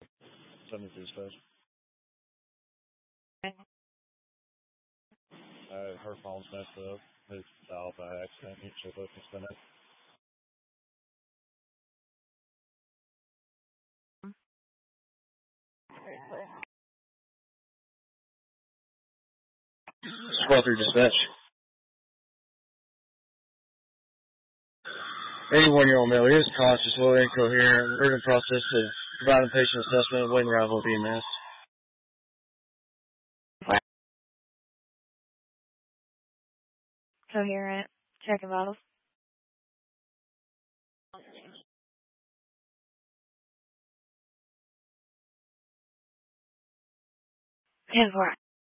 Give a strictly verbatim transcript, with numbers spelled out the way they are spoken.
seventy-two dispatch. Uh, her phone's messed up. It's dialed by accident. It should have disconnected. Squad three dispatch. eighty-one-year-old male is conscious, a little incoherent. We're in the process of providing patient assessment and waiting arrival of E M S. Coherent. Checking vitals. ten four.